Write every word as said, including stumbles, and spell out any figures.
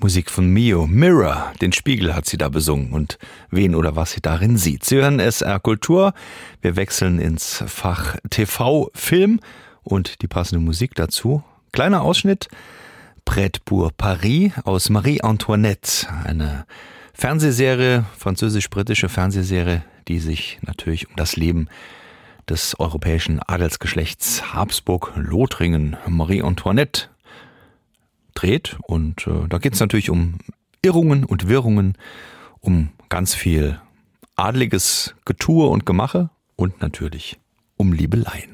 Musik von Mio. Mirror, den Spiegel hat sie da besungen und wen oder was sie darin sieht. Sie hören S R Kultur. Wir wechseln ins Fach T V, Film und die passende Musik dazu. Kleiner Ausschnitt. Prêt pour Paris aus Marie Antoinette. Eine Fernsehserie, französisch-britische Fernsehserie, die sich natürlich um das Leben des europäischen Adelsgeschlechts Habsburg-Lothringen, Marie Antoinette, dreht. Und äh, da geht es natürlich um Irrungen und Wirrungen, um ganz viel adliges Getue und Gemache und natürlich um Liebeleien.